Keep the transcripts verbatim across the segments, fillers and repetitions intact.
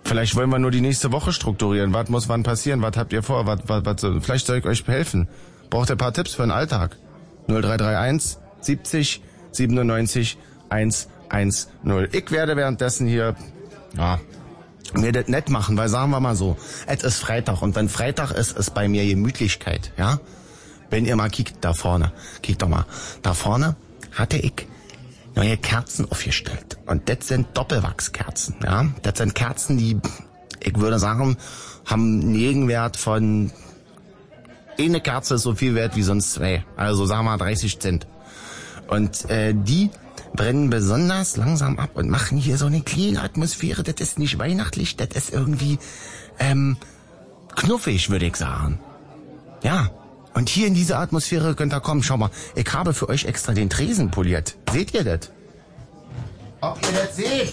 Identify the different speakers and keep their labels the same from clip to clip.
Speaker 1: Vielleicht wollen wir nur die nächste Woche strukturieren. Was muss wann passieren? Was habt ihr vor? Was, was, was, vielleicht soll ich euch helfen. Braucht ihr ein paar Tipps für den Alltag? null drei drei eins siebzig siebenundneunzig hundertzehn. Ich werde währenddessen hier, ja, mir das nett machen, weil sagen wir mal so, es ist Freitag und wenn Freitag ist, ist bei mir Gemütlichkeit, ja? Wenn ihr mal kickt da vorne, kickt doch mal, da vorne hatte ich neue Kerzen aufgestellt und das sind Doppelwachskerzen, ja? Das sind Kerzen, die, ich würde sagen, haben einen Gegenwert von, eine Kerze ist so viel wert wie sonst zwei, also sagen wir mal dreißig Cent. Und äh, die brennen besonders langsam ab und machen hier so eine kleine Atmosphäre. Das ist nicht weihnachtlich, das ist irgendwie ähm, knuffig, würde ich sagen. Ja, und hier in diese Atmosphäre könnt ihr kommen. Schau mal, ich habe für euch extra den Tresen poliert. Seht ihr das? Ob ihr das seht?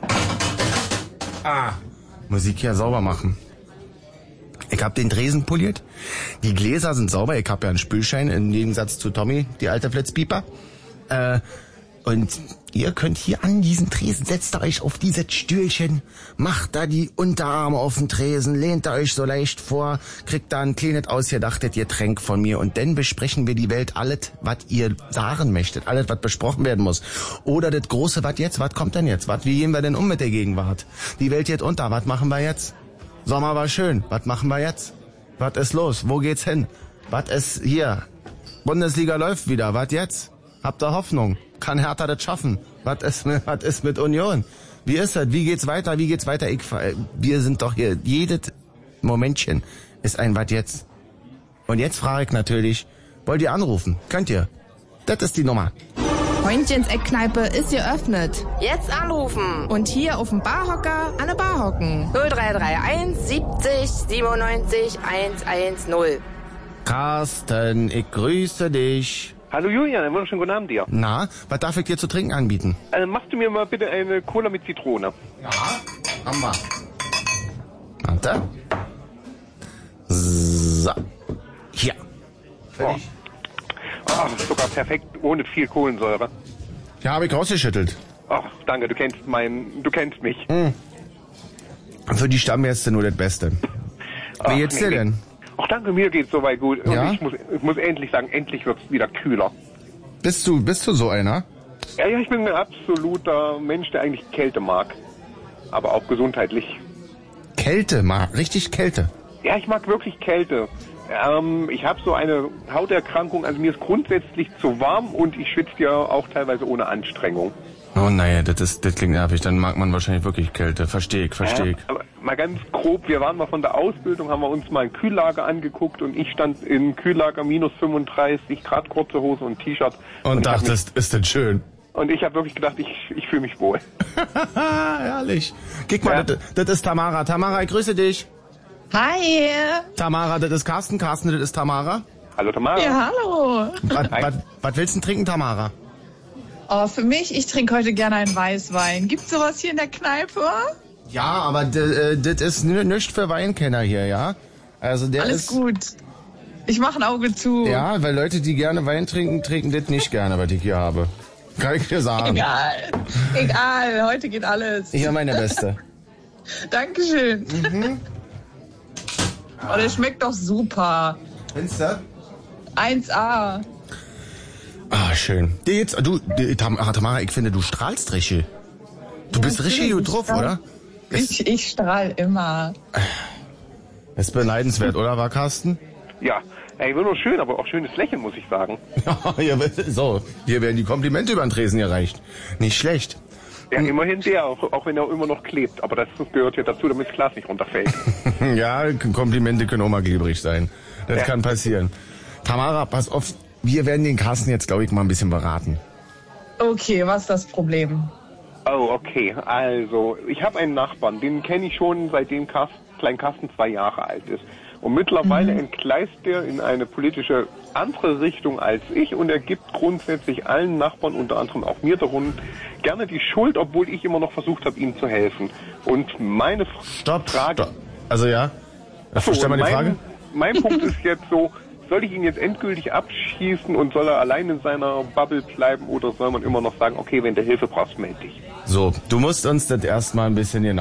Speaker 1: Ah, Musik hier sauber machen. Ich habe den Tresen poliert. Die Gläser sind sauber. Ich habe ja einen Spülschein im Gegensatz zu Tommy, die alte Flitzpieper. Äh, und ihr könnt hier an diesen Tresen, setzt ihr euch auf dieses Stühlchen, macht da die Unterarme auf den Tresen, lehnt ihr euch so leicht vor, kriegt da ein kleines ausgedachtes Getränk von mir und dann besprechen wir die Welt, alles, was ihr sagen möchtet, alles, was besprochen werden muss. Oder das Große, was jetzt, was kommt denn jetzt? Was, wie gehen wir denn um mit der Gegenwart? Die Welt geht unter, was machen wir jetzt? Sommer war schön, was machen wir jetzt? Was ist los? Wo geht's hin? Was ist hier? Bundesliga läuft wieder, was jetzt? Habt ihr Hoffnung? Kann Hertha das schaffen? Was ist, was ist mit Union? Wie ist das? Wie geht's weiter? Wie geht's weiter? Ich, wir sind doch hier, jedes Momentchen ist ein was jetzt. Und jetzt frage ich natürlich, wollt ihr anrufen? Könnt ihr? Das ist die Nummer.
Speaker 2: Freundchens Eckkneipe ist geöffnet.
Speaker 3: Jetzt anrufen.
Speaker 2: Und hier auf dem Barhocker an der Bar hocken.
Speaker 3: null drei drei eins siebzig siebenundneunzig hundertzehn.
Speaker 1: Carsten, ich grüße dich.
Speaker 4: Hallo Julian, einen wunderschönen guten Abend dir.
Speaker 1: Na, was darf ich dir zu trinken anbieten?
Speaker 4: Also machst du mir mal bitte eine Cola mit Zitrone?
Speaker 1: Ja, haben wir. Warte. So. Hier. Fertig.
Speaker 4: Ach, oh, sogar perfekt, ohne viel Kohlensäure.
Speaker 1: Ja, habe ich rausgeschüttelt.
Speaker 4: Ach, danke, du kennst mein, du kennst mich.
Speaker 1: Hm. Für die Stammgäste nur das Beste.
Speaker 4: Ach,
Speaker 1: Wie geht's dir
Speaker 4: nee,
Speaker 1: denn?
Speaker 4: Ach danke, mir geht's soweit gut. Und
Speaker 1: Ja?
Speaker 4: ich muss, ich muss endlich sagen, endlich wird's wieder kühler.
Speaker 1: Bist du, bist du so einer?
Speaker 4: Ja, ja, ich bin ein absoluter Mensch, der eigentlich Kälte mag. Aber auch gesundheitlich.
Speaker 1: Kälte, mal richtig Kälte.
Speaker 4: Ja, ich mag wirklich Kälte. Ähm, ich habe so eine Hauterkrankung, also mir ist grundsätzlich zu warm und ich schwitze ja auch teilweise ohne Anstrengung.
Speaker 1: Oh naja, das ist, das klingt nervig. Dann mag man wahrscheinlich wirklich Kälte. Versteh ich, versteh ich.
Speaker 4: Ja, aber mal ganz grob, wir waren mal von der Ausbildung, haben wir uns mal ein Kühllager angeguckt und ich stand im Kühllager minus fünfunddreißig Grad, kurze Hose und T-Shirt.
Speaker 1: Und, und dachtest, ist das schön.
Speaker 4: Und ich habe wirklich gedacht, ich, ich fühle mich wohl.
Speaker 1: Herrlich. Guck mal,
Speaker 4: Ja.
Speaker 1: das, das ist Tamara. Tamara, ich grüße dich.
Speaker 2: Hi.
Speaker 1: Tamara, das ist Carsten. Carsten, das ist Tamara.
Speaker 4: Hallo Tamara.
Speaker 2: Ja, hallo.
Speaker 1: Was,
Speaker 4: Hi.
Speaker 1: was, was willst du denn trinken, Tamara?
Speaker 2: Oh, für mich, ich trinke heute gerne einen Weißwein. Gibt's sowas hier in der Kneipe?
Speaker 1: Ja, aber d- äh, das ist n- nichts für Weinkenner hier, ja? Also der
Speaker 2: Alles
Speaker 1: ist,
Speaker 2: gut. Ich mache ein Auge zu.
Speaker 1: Ja, weil Leute, die gerne Wein trinken, trinken das nicht gerne, was ich hier habe. Kann ich dir sagen.
Speaker 2: Egal. Egal. Heute geht alles.
Speaker 1: Ich habe meine Beste.
Speaker 2: Dankeschön.
Speaker 1: Mhm.
Speaker 2: Oh, der schmeckt doch super.
Speaker 1: Findest du?
Speaker 2: eins A.
Speaker 1: Ah, schön. Die jetzt, du, die, Tam, ah, Tamara, ich finde, du strahlst richtig. Du bist
Speaker 2: natürlich,
Speaker 1: richtig gut
Speaker 2: ich
Speaker 1: drauf,
Speaker 2: strahl.
Speaker 1: oder?
Speaker 2: Ich, ich strahl immer.
Speaker 1: Das ist beneidenswert, oder, war Carsten?
Speaker 4: Ja, ey, nur schön, aber auch schönes Lächeln, muss ich sagen.
Speaker 1: Ja, so, hier werden die Komplimente über den Tresen gereicht. Nicht schlecht.
Speaker 4: Ja, immerhin der, auch, auch wenn er immer noch klebt. Aber das gehört ja dazu, damit das Glas nicht runterfällt.
Speaker 1: Ja, Komplimente können auch mal glibrig sein. Das
Speaker 4: Ja.
Speaker 1: kann passieren. Tamara, pass auf, wir werden den Carsten jetzt, glaube ich, mal ein bisschen beraten.
Speaker 2: Okay, was ist das Problem?
Speaker 4: Oh, okay. Also, ich habe einen Nachbarn, den kenne ich schon, seitdem Carsten, Klein Carsten zwei Jahre alt ist. Und mittlerweile
Speaker 2: Mhm.
Speaker 4: entgleist er in eine politische andere Richtung als ich und er gibt grundsätzlich allen Nachbarn, unter anderem auch mir darum, gerne die Schuld, obwohl ich immer noch versucht habe, ihm zu helfen. Und meine
Speaker 1: Stopp,
Speaker 4: Frage...
Speaker 1: stopp. Also ja,
Speaker 4: Achso,
Speaker 1: stell mal die
Speaker 4: mein,
Speaker 1: Frage.
Speaker 4: Mein Punkt ist jetzt so, soll ich ihn jetzt endgültig abschießen und soll er allein in seiner Bubble bleiben oder soll man immer noch sagen, okay, wenn du Hilfe brauchst, melde dich.
Speaker 1: So, du musst uns das erstmal ein bisschen genauer